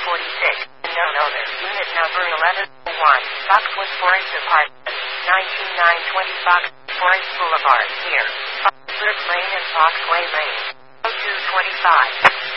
46. Known owner. Unit number 1101. Foxwood Forest Apartments. 19920 Fox Forest Boulevard. Here. Foxwood Lane and Foxway Lane. 0225.